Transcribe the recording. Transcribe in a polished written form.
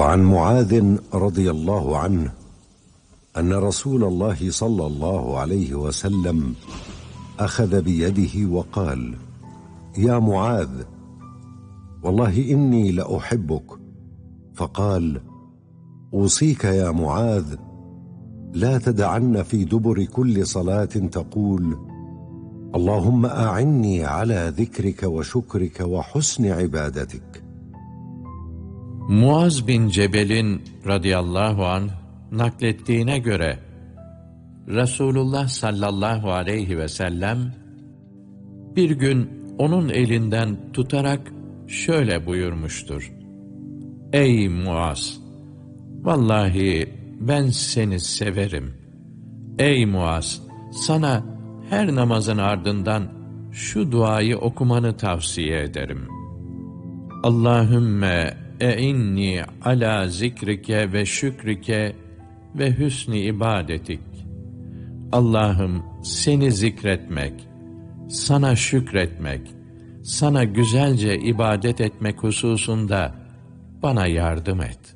وعن معاذ رضي الله عنه أن رسول الله صلى الله عليه وسلم أخذ بيده وقال: يا معاذ، والله إني لأحبك. فقال: أوصيك يا معاذ لا تدعن في دبر كل صلاة تقول: اللهم أعني على ذكرك وشكرك وحسن عبادتك. Muaz bin Cebel'in radıyallahu anh naklettiğine göre Resulullah sallallahu aleyhi ve sellem bir gün onun elinden tutarak şöyle buyurmuştur: Ey Muaz! Vallahi ben seni severim. Ey Muaz! Sana her namazın ardından şu duayı okumanı tavsiye ederim. Allahümme e'inni ala zikrike ve şükrike ve hüsnü ibadetik. Allah'ım, seni zikretmek, sana şükretmek, sana güzelce ibadet etmek hususunda bana yardım et.